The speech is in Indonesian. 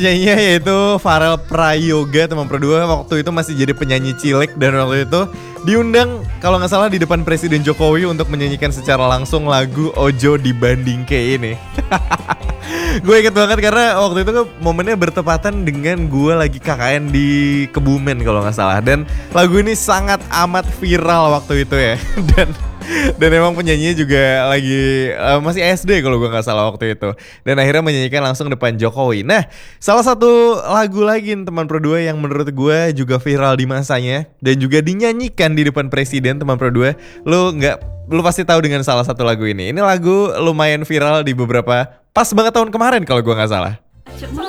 Penyanyinya yaitu Farel Prayoga, teman berdua waktu itu masih jadi penyanyi cilik dan waktu itu diundang kalau nggak salah di depan Presiden Jokowi untuk menyanyikan secara langsung lagu Ojo Dibanding Ke ini. Gue inget banget karena waktu itu momennya bertepatan dengan gue lagi KKN di Kebumen kalau nggak salah, dan lagu ini sangat amat viral waktu itu ya. Dan emang penyanyinya juga lagi masih SD kalau gue nggak salah waktu itu, dan akhirnya menyanyikan langsung depan Jokowi. Nah, salah satu lagu lagi teman Pro 2 yang menurut gue juga viral di masanya dan juga dinyanyikan di depan presiden, teman Pro 2, lu pasti tahu dengan salah satu lagu ini. Ini lagu lumayan viral di beberapa pas banget tahun kemarin kalau gue nggak salah.